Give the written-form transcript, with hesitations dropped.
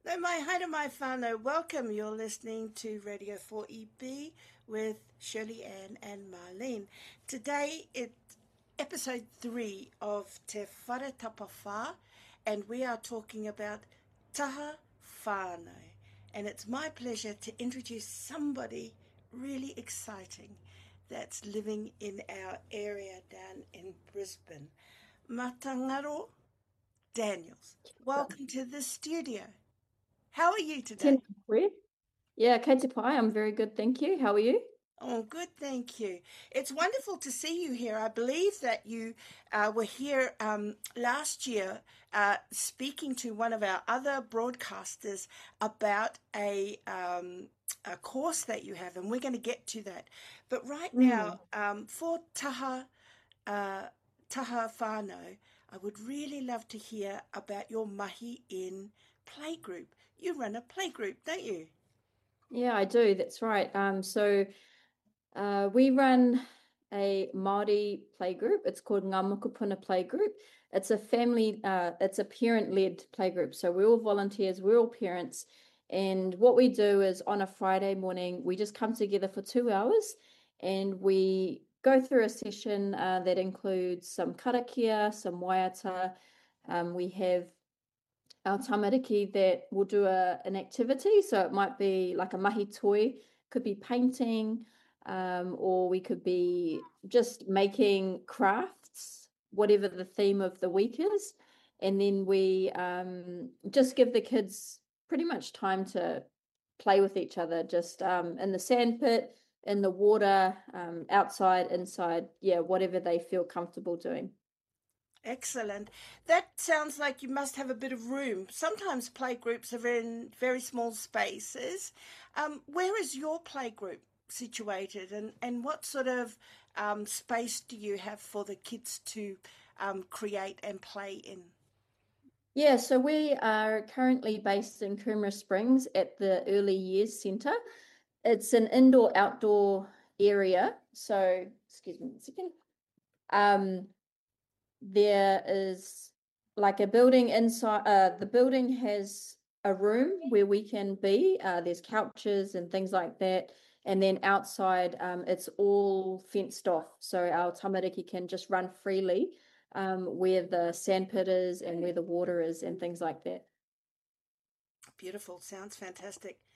No, my hi to my whānau. Welcome. You're listening to Radio 4EB with Shirley Ann and Marlene. Today it's episode 3 of Te Whare Tapawhā, and we are talking about taha whānau. And it's my pleasure to introduce somebody really exciting that's living in our area down in Brisbane. Matangaro Daniels. Welcome to the studio. How are you today? Tēnā koe. Yeah, kei te pai. I'm very good, thank you. How are you? Oh, good, thank you. It's wonderful to see you here. I believe that you were here last year speaking to one of our other broadcasters about a course that you have, and we're going to get to that. But right now, for uh, taha whānau, I would really love to hear about your mahi in playgroup. You run a playgroup, don't you? Yeah, I do. That's right. We run a Māori playgroup. It's called Ngā Mokopuna Playgroup. It's a family, it's a parent-led playgroup. So we're all volunteers, we're all parents. And what we do is on a Friday morning, we just come together for 2 hours and we go through a session that includes some karakia, some waiata. We have our tamariki that will do an activity. So it might be like a mahi toi, could be painting, or we could be just making crafts, whatever the theme of the week is. And then we just give the kids pretty much time to play with each other, just in the sandpit, in the water, outside, inside, yeah, whatever they feel comfortable doing. Excellent. That sounds like you must have a bit of room. Sometimes play groups are in very small spaces. Where is your play group situated, and what sort of space do you have for the kids to create and play in? Yeah, so we are currently based in Coomera Springs at the Early Years Centre. It's an indoor-outdoor area. So, excuse me a second. There is like a building inside. The building has a room where we can be. There's couches and things like that. And then outside, it's all fenced off. So our tamariki can just run freely where the sandpit is and where the water is and things like that. Beautiful. Sounds fantastic.